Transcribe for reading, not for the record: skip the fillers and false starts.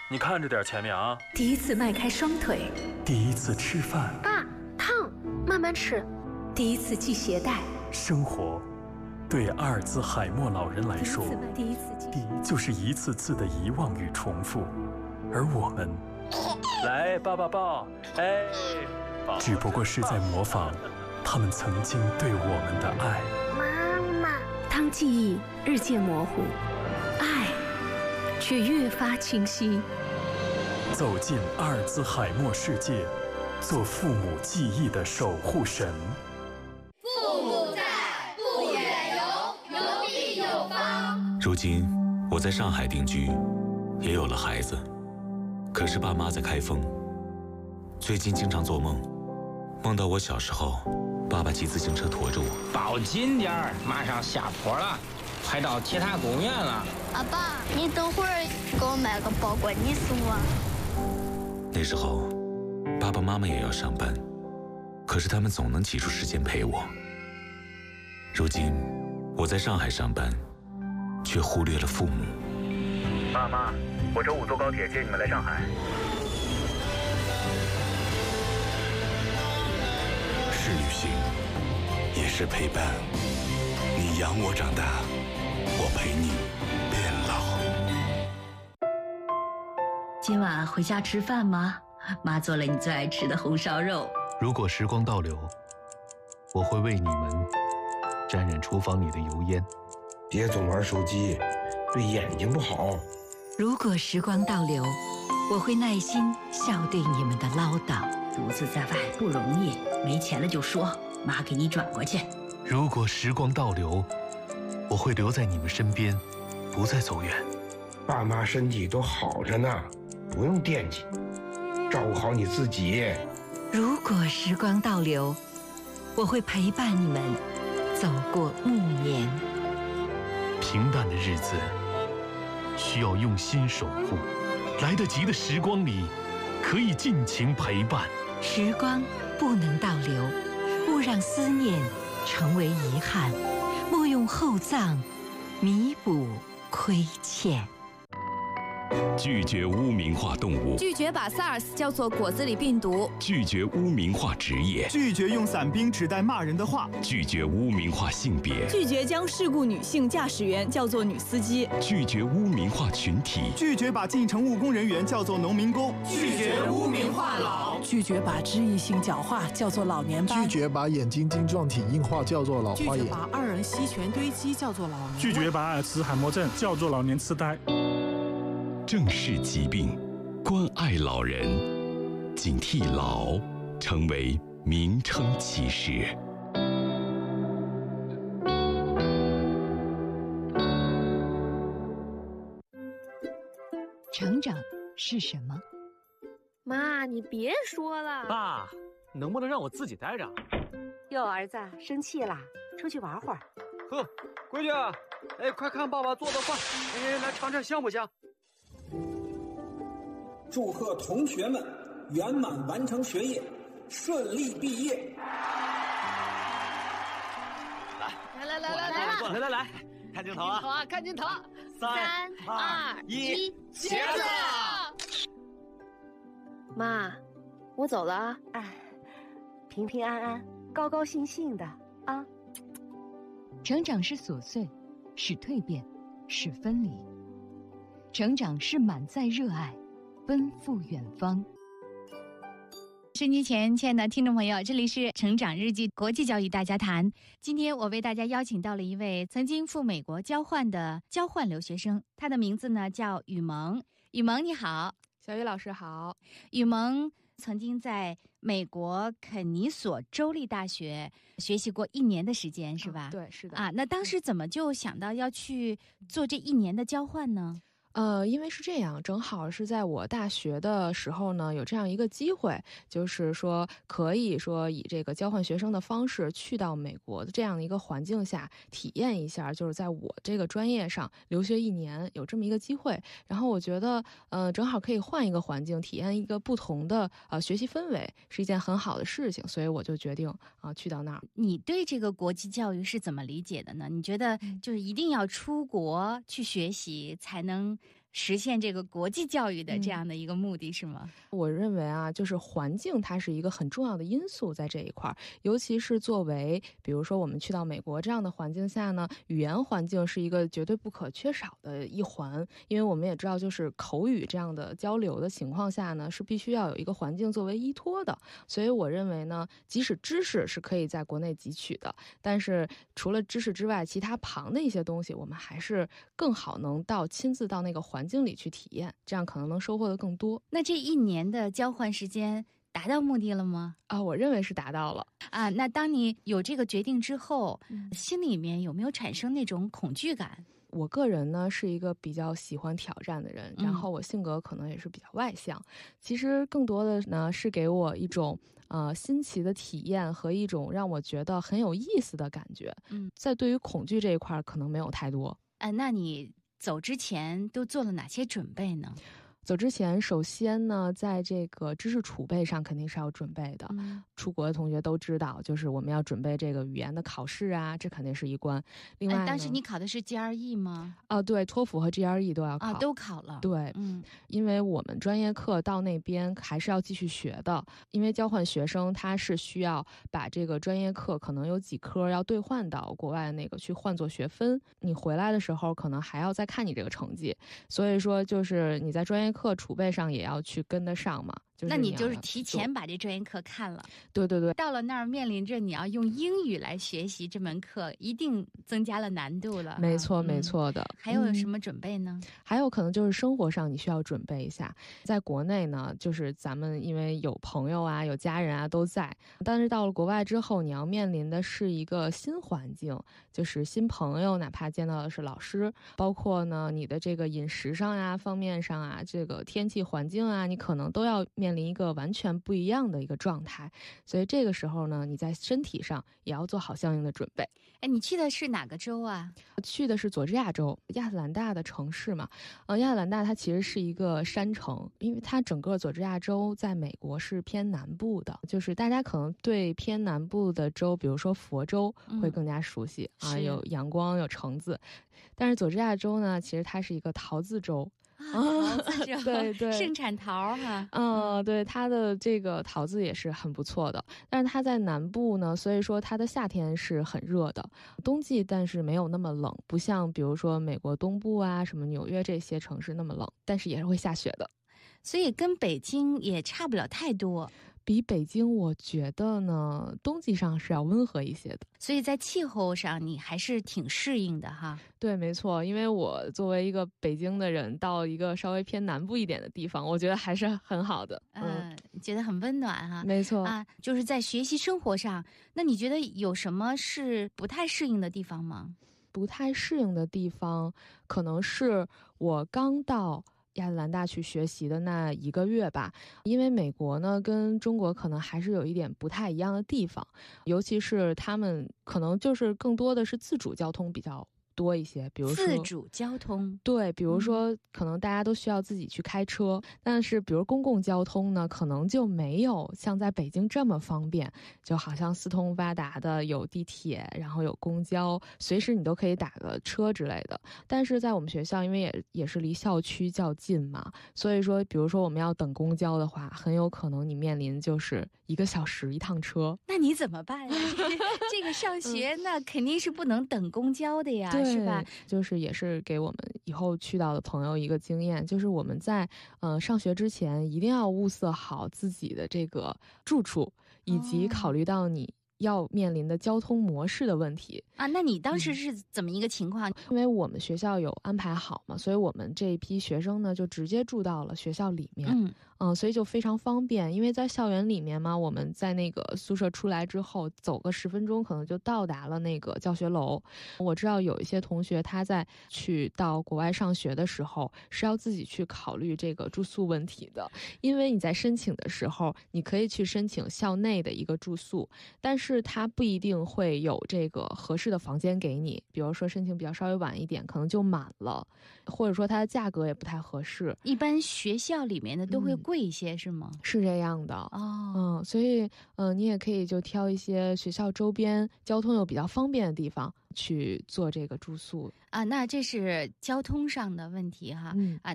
你看着点前面啊。 第一次迈开双腿， 第一次吃饭， 爸，烫，慢慢吃。 第一次系鞋带， 生活对阿尔兹海默老人来说，就是一次次的遗忘与重复，而我们， 来抱抱抱，哎， 只不过是在模仿他们曾经对我们的爱。 妈妈， 当记忆日渐模糊，爱却越发清晰。 走进阿尔兹海默世界，做父母记忆的守护神。 父母在，不远游，游必有方。 如今我在上海定居，也有了孩子，可是爸妈在开封。最近经常做梦，梦到我小时候，爸爸骑自行车驮着我。 抱紧点儿，马上下坡了，快到铁塔公园了。 阿爸，你等会儿给我买个包裹，你送我。 那时候，爸爸妈妈也要上班，可是他们总能挤出时间陪我。如今，我在上海上班，却忽略了父母。 爸妈，我周5坐高铁接你们来上海。 是旅行，也是陪伴。你养我长大，我陪你变老。 今晚回家吃饭吗？妈做了你最爱吃的红烧肉。 如果时光倒流，我会为你们沾染厨房里的油烟。 别总玩手机，对眼睛不好。 如果时光倒流，我会耐心笑对你们的唠叨。独自在外不容易，没钱了就说，妈给你转过去。 如果时光倒流，我会留在你们身边，不再走远。 爸妈身体都好着呢，不用惦记，照顾好你自己。 如果时光倒流，我会陪伴你们走过暮年。 平淡的日子需要用心守护，来得及的时光里可以尽情陪伴。 时光不能倒流，勿让思念成为遗憾，莫用厚葬弥补亏欠。 拒绝污名化动物， 拒绝把 SARS 叫做果子狸病毒， 拒绝污名化职业， 拒绝用伞兵指代骂人的话， 拒绝污名化性别， 拒绝将事故女性驾驶员叫做女司机， 拒绝污名化群体， 拒绝把进城务工人员叫做农民工， 拒绝污名化老， 拒绝把脂溢性角化叫做老年斑， 拒绝把眼睛晶状体硬化叫做老花眼， 拒绝把二人烯醛堆积叫做老年， 拒绝把阿尔茨海默症叫做老年痴呆。 正视疾病，关爱老人，警惕老成为名称歧视。 成长是什么？ 妈，你别说了。 爸，能不能让我自己待着？ 哟，儿子生气啦，出去玩会儿。 呵，闺女，哎，快看爸爸做的饭，哎，来尝尝香不香？ 祝贺同学们圆满完成学业，顺利毕业。 来，看镜头啊！ 看镜头 ！3、2、1，茄子！ 妈，我走了啊！ 哎，平平安安，高高兴兴的啊！ 成长是琐碎，是蜕变，是分离；成长是满载热爱，奔赴远方。 收机前，亲爱的听众朋友，这里是成长日记国际教育大家谈。今天我为大家邀请到了一位曾经赴美国交换的交换留学生，他的名字呢叫雨萌。雨萌你好。 小雨老师好。 雨萌曾经在美国肯尼索州立大学学习过1年的时间，是吧？ 对，是的。 啊，那当时怎么就想到要去做这1年的交换呢？ 因为是这样，正好是在我大学的时候呢，有这样一个机会，就是说可以说以这个交换学生的方式去到美国的这样的一个环境下体验一下，就是在我这个专业上留学1年，有这么一个机会。然后我觉得，正好可以换一个环境，体验一个不同的学习氛围，是一件很好的事情，所以我就决定去到那儿。 你对这个国际教育是怎么理解的呢？你觉得就是一定要出国去学习才能实现这个国际教育的这样的一个目的，是吗？ 我认为啊，就是环境它是一个很重要的因素在这一块儿，尤其是作为比如说我们去到美国这样的环境下呢，语言环境是一个绝对不可缺少的一环，因为我们也知道，就是口语这样的交流的情况下呢，是必须要有一个环境作为依托的。所以我认为呢，即使知识是可以在国内汲取的，但是除了知识之外，其他旁的一些东西，我们还是更好能亲自到那个环境里去体验，这样可能能收获的更多。 那这1年的交换时间达到目的了吗？ 我认为是达到了。 那当你有这个决定之后，心里面有没有产生那种恐惧感？ 我个人呢是一个比较喜欢挑战的人，然后我性格可能也是比较外向。其实更多的呢是给我一种新奇的体验和一种让我觉得很有意思的感觉。在对于恐惧这一块可能没有太多。 那你走之前都做了哪些准备呢？ 走之前，首先呢，在这个知识储备上肯定是要准备的。出国的同学都知道，就是我们要准备这个语言的考试啊，这肯定是一关。另外， 当时你考的是 GRE 吗？ 对，托福和 GRE 都要考。 都考了。 对，因为我们专业课到那边还是要继续学的，因为交换学生他是需要把这个专业课可能有几科要兑换到国外那个去换作学分，你回来的时候可能还要再看你这个成绩，所以说就是你在专业课储备上也要去跟得上嘛。 那你就是提前把这专业课看了。 对对对。 到了那儿面临着你要用英语来学习这门课，一定增加了难度了。 没错没错的。 还有什么准备呢？ 还有可能就是生活上你需要准备一下。在国内呢，就是咱们因为有朋友啊有家人啊都在，但是到了国外之后，你要面临的是一个新环境，就是新朋友，哪怕见到的是老师，包括呢你的这个饮食上啊方面上啊，这个天气环境啊，你可能都要面临一个完全不一样的一个状态，所以这个时候呢，你在身体上也要做好相应的准备。 你去的是哪个州啊？ 去的是佐治亚州，亚特兰大的城市嘛。亚特兰大它其实是一个山城，因为它整个佐治亚州在美国是偏南部的，就是大家可能对偏南部的州，比如说佛州会更加熟悉有阳光有橙子，但是佐治亚州呢，其实它是一个桃子州。 桃子州， 对对， 盛产桃哈。 对，它的这个桃子也是很不错的，但是它在南部呢，所以说它的夏天是很热的，冬季但是没有那么冷，不像比如说美国东部啊，什么纽约这些城市那么冷，但是也是会下雪的， 所以跟北京也差不了太多。 比北京我觉得呢，冬季上是要温和一些的， 所以在气候上你还是挺适应的哈。 对，没错，因为我作为一个北京的人，到一个稍微偏南部一点的地方，我觉得还是很好的。 觉得很温暖哈。 没错就是在学习生活上，那你觉得有什么是不太适应的地方吗？ 不太适应的地方，可能是我刚到亚特兰大去学习的那1个月吧，因为美国呢跟中国可能还是有一点不太一样的地方，尤其是他们可能就是更多的是自主交通比较多一些，比如说自主交通。 对，比如说可能大家都需要自己去开车，但是比如公共交通呢，可能就没有像在北京这么方便，就好像四通八达的，有地铁，然后有公交，随时你都可以打个车之类的。但是在我们学校，因为也是离校区较近嘛，所以说比如说我们要等公交的话，很有可能你面临就是1个小时一趟车。 那你怎么办呀？这个上学那肯定是不能等公交的呀。是吧？ 就是也是给我们以后去到的朋友一个经验，就是我们在上学之前一定要物色好自己的这个住处，以及考虑到你要面临的交通模式的问题那你当时是怎么一个情况？ 因为我们学校有安排好嘛，所以我们这一批学生呢就直接住到了学校里面。所以就非常方便，因为在校园里面嘛，我们在那个宿舍出来之后，走个10分钟可能就到达了那个教学楼。我知道有一些同学他在去到国外上学的时候是要自己去考虑这个住宿问题的，因为你在申请的时候，你可以去申请校内的一个住宿，但是它不一定会有这个合适的房间给你，比如说申请比较稍微晚一点，可能就满了，或者说它的价格也不太合适。 一般学校里面的都会贵一些，是吗？ 是这样的所以你也可以就挑一些学校周边交通又比较方便的地方去做这个住宿那这是交通上的问题哈。